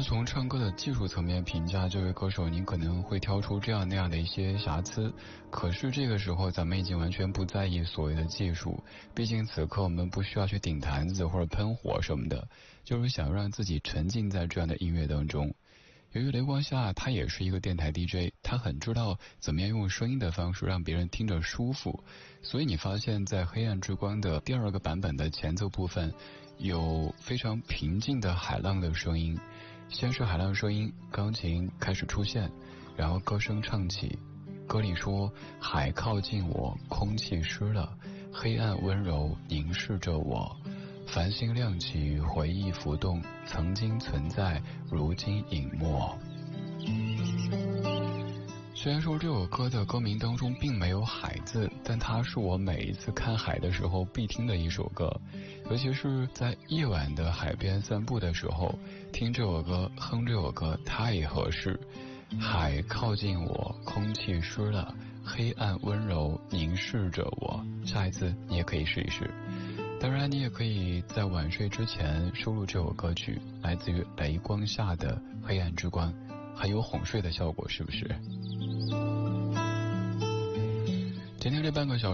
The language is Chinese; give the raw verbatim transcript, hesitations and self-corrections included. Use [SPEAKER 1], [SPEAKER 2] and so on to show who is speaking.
[SPEAKER 1] 从唱歌的技术层面评价这位歌手，您可能会挑出这样那样的一些瑕疵，可是这个时候咱们已经完全不在意所谓的技术，毕竟此刻我们不需要去顶坛子或者喷火什么的，就是想让自己沉浸在这样的音乐当中。由于雷光夏他也是一个电台 D J， 他很知道怎么样用声音的方式让别人听着舒服，所以你发现在黑暗之光的第二个版本的前奏部分有非常平静的海浪的声音，先是海浪声音，钢琴开始出现，然后歌声唱起，歌里说海靠近我，空气湿了，黑暗温柔凝视着我，繁星亮起，回忆浮动，曾经存在，如今隐没。虽然说这首歌的歌名当中并没有海字，但它是我每一次看海的时候必听的一首歌，尤其是在夜晚的海边散步的时候，听这首歌，哼这首歌太合适。海靠近我，空气湿了，黑暗温柔凝视着我。下一次你也可以试一试。当然你也可以在晚睡之前收录这首歌曲，来自于雷光下的黑暗之光，很有哄睡的效果，是不是？今天这半个小时